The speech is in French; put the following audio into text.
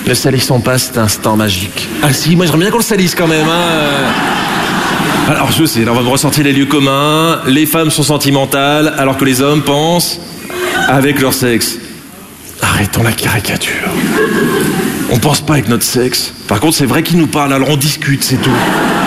Ne salissons pas cet instant magique. Ah si, moi j'aimerais bien qu'on le salisse quand même, hein. Alors je sais, là on va me ressortir les lieux communs. Les femmes sont sentimentales, alors que les hommes pensent avec leur sexe. Arrêtons la caricature. On pense pas avec notre sexe. Par contre, c'est vrai qu'il nous parle, alors on discute, c'est tout.